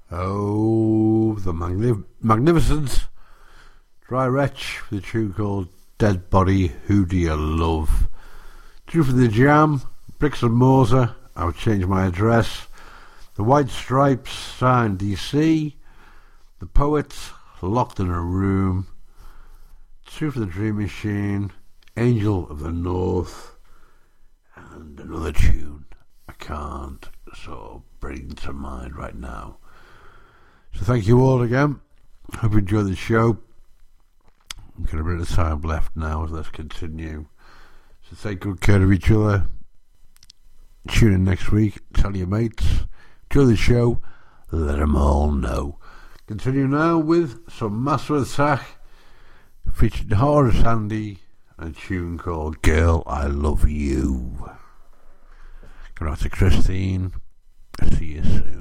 Oh, the magnificent Dry Wretch with a tune called Dead Body, Who Do You Love? Due for the Jam, Bricks and Mortar, I'll Change My Address, The White Stripes, Signed DC, The Poets, Locked in a Room, Two for the Dream Machine, Angel of the North, and another tune I can't sort of bring to mind right now. So thank you all again. Hope you enjoyed the show. We've got a bit of time left now, so let's continue. So take good care of each other. Tune in next week. Tell your mates. Enjoy the show. Let them all know. Continue now with some Massive Attack featuring Horace Andy and a tune called Girl I Love You. Good night to Christine. See you soon.